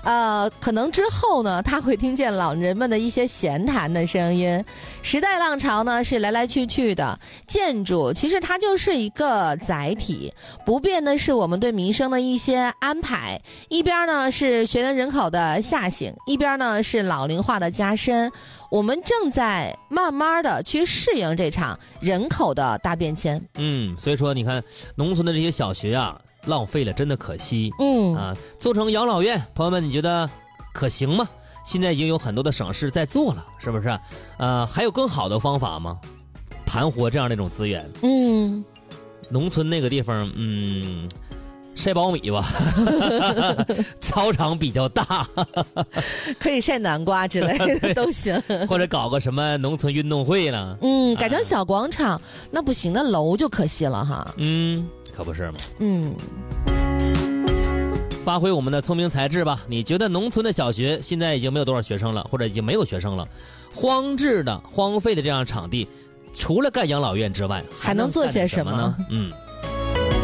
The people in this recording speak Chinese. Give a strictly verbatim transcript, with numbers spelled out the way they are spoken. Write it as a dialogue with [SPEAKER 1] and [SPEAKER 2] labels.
[SPEAKER 1] 呃，可能之后呢，他会听见老人们的一些闲谈的声音。时代浪潮呢是来来去去的，建筑其实它就是一个载体，不变的是我们对民生的一些安排。一边呢是学龄人口的下行，一边呢是老龄化的加深。我们正在慢慢的去适应这场人口的大变迁。
[SPEAKER 2] 嗯，所以说你看，农村的这些小学啊，浪费了真的可惜。
[SPEAKER 1] 嗯
[SPEAKER 2] 啊，做成养老院，朋友们，你觉得可行吗？现在已经有很多的省市在做了，是不是？呃，还有更好的方法吗？盘活这样的一种资源。
[SPEAKER 1] 嗯，
[SPEAKER 2] 农村那个地方，嗯。晒苞米吧，操场比较大，
[SPEAKER 1] 可以晒南瓜之类的都行，
[SPEAKER 2] 或者搞个什么农村运动会了。
[SPEAKER 1] 嗯，改成小广场，啊、那不行，那楼就可惜了哈。
[SPEAKER 2] 嗯，可不是吗？
[SPEAKER 1] 嗯，
[SPEAKER 2] 发挥我们的聪明才智吧。你觉得农村的小学现在已经没有多少学生了，或者已经没有学生了，荒置的、荒废的这样场地，除了盖养老院之外，
[SPEAKER 1] 还能做些什么
[SPEAKER 2] 呢？嗯。